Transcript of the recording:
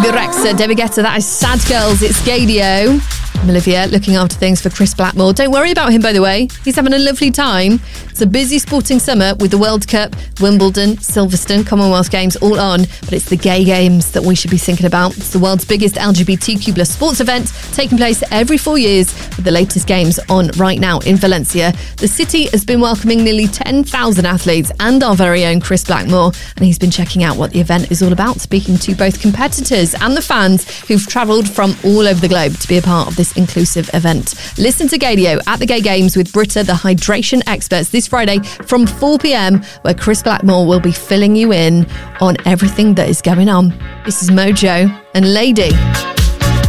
Bebe Rexha, David Guetta, that is Sad Girls, it's Gaydio. I'm Olivia, looking after things for Chris Blackmore. Don't worry about him, by the way. He's having a lovely time. It's a busy sporting summer with the World Cup, Wimbledon, Silverstone, Commonwealth Games all on, but it's the Gay Games that we should be thinking about. It's the world's biggest LGBTQ plus sports event, taking place every 4 years, with the latest games on right now in Valencia. The city has been welcoming nearly 10,000 athletes and our very own Chris Blackmore, and he's been checking out what the event is all about, speaking to both competitors and the fans who've travelled from all over the globe to be a part of this inclusive event. Listen to Gaydio at the Gay Games with Britta, the hydration experts, this Friday from 4 p.m, where Chris Blackmore will be filling you in on everything that is going on. This is Mojo and Lady.